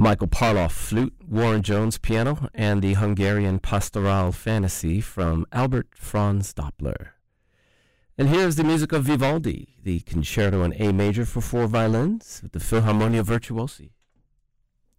Michael Parloff flute, Warren Jones piano, and the Hungarian Pastoral Fantasy from Albert Franz Doppler. And here's the music of Vivaldi, the Concerto in A major for 4 violins with the Philharmonia Virtuosi.